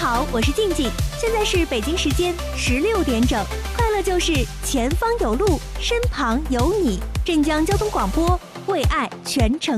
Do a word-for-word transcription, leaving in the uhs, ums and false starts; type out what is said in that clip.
好，我是静静，现在是北京时间十六点整。快乐就是前方有路，身旁有你。镇江交通广播，为爱全程。